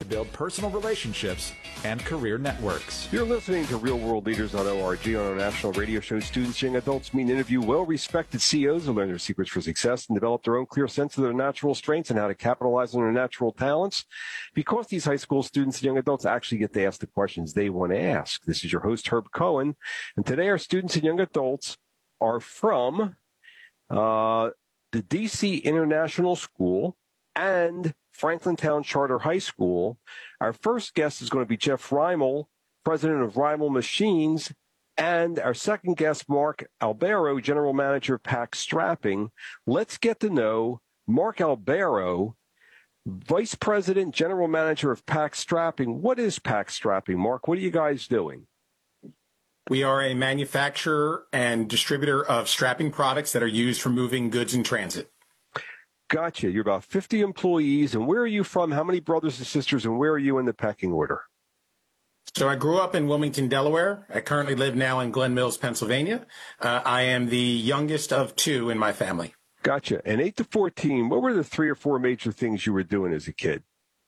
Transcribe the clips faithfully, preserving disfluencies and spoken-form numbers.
to build personal relationships and career networks. You're listening to Real World Leaders on O R G on our national radio show. Students, young adults meet and interview well-respected C E Os who learn their secrets for success and develop their own clear sense of their natural strengths and how to capitalize on their natural talents. Because these high school students and young adults actually get to ask the questions they want to ask. This is your host, Herb Cohen. And today our students and young adults are from uh, the D C International School and Franklin Town Charter High School. Our first guest is going to be Jeff Reimel, president of Reimel Machines, and our second guest, Mark Albero, general manager of Pack Strapping. Let's get to know Mark Albero, vice president, general manager of Pack Strapping. What is Pack Strapping, Mark? What are you guys doing? We are a manufacturer and distributor of strapping products that are used for moving goods in transit. Gotcha. You're about fifty employees. And where are you from? How many brothers and sisters? And where are you in the pecking order? So I grew up in Wilmington, Delaware. I currently live now in Glen Mills, Pennsylvania. Uh, I am the youngest of two in my family. Gotcha. And eight to fourteen, what were the three or four major things you were doing as a kid?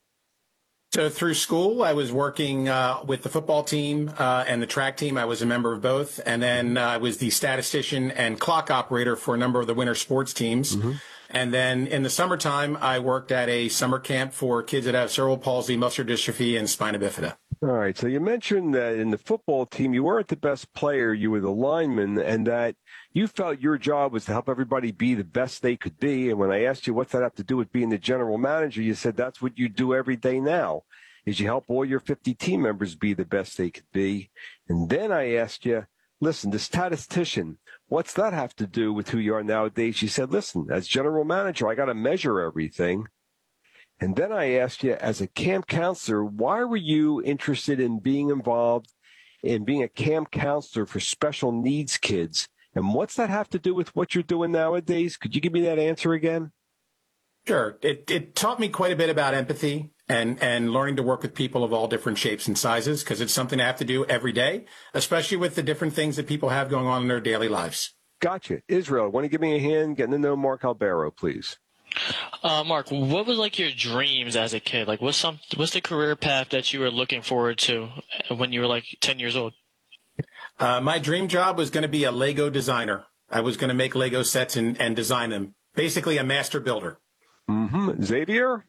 So through school, I was working uh, with the football team uh, and the track team. I was a member of both. And then uh, I was the statistician and clock operator for a number of the winter sports teams. Mm-hmm. And then in the summertime, I worked at a summer camp for kids that have cerebral palsy, muscular dystrophy, and spina bifida. All right. So you mentioned that in the football team, you weren't the best player. You were the lineman, and that you felt your job was to help everybody be the best they could be. And when I asked you what's that have to do with being the general manager, you said that's what you do every day now, is you help all your fifty team members be the best they could be. And then I asked you, listen, the statistician, what's that have to do with who you are nowadays? You said, listen, as general manager, I got to measure everything. And then I asked you, as a camp counselor, why were you interested in being involved in being a camp counselor for special needs kids? And what's that have to do with what you're doing nowadays? Could you give me that answer again? Sure. It, it taught me quite a bit about empathy and, and learning to work with people of all different shapes and sizes, because it's something I have to do every day, especially with the different things that people have going on in their daily lives. Gotcha. Israel, want to give me a hand getting to know Mark Albero, please? Uh, Mark, what was like your dreams as a kid? Like, what's some, what's the career path that you were looking forward to when you were like ten years old? Uh, my dream job was going to be a Lego designer. I was going to make Lego sets and, and design them. Basically a master builder. Mm-hmm. Xavier?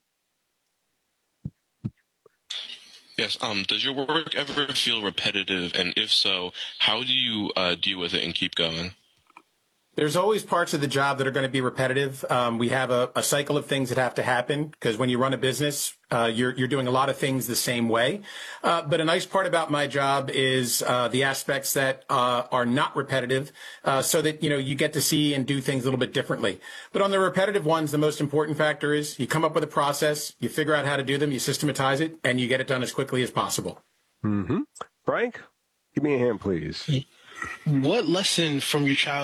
Yes. Um, does your work ever feel repetitive? And if so, how do you uh, deal with it and keep going? There's always parts of the job that are going to be repetitive. Um, we have a, a cycle of things that have to happen, because when you run a business, uh, you're, you're doing a lot of things the same way. Uh, but a nice part about my job is uh, the aspects that uh, are not repetitive, uh, so that, you know, you get to see and do things a little bit differently. But on the repetitive ones, the most important factor is you come up with a process, you figure out how to do them, you systematize it, and you get it done as quickly as possible. Mm-hmm. Frank, give me a hand, please. What lesson from your childhood